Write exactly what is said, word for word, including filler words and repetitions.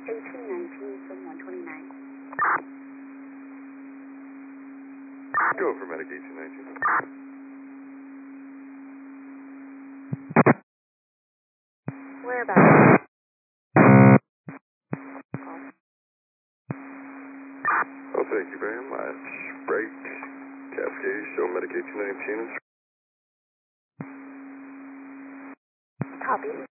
eighteen nineteen from one twenty-nine. Go for medic eighteen nineteen. Whereabouts? Oh, thank you very much. Break. Cascade, show medic eighteen nineteen. Copy.